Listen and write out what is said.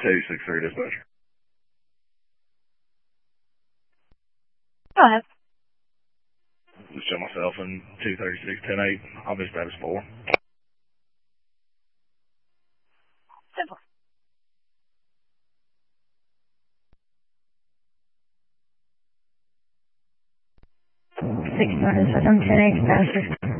263 dispatcher. Go ahead. Just show myself in 236-10-8. I'll be status 4. Simple. 6 minutes, I'm 10-8, status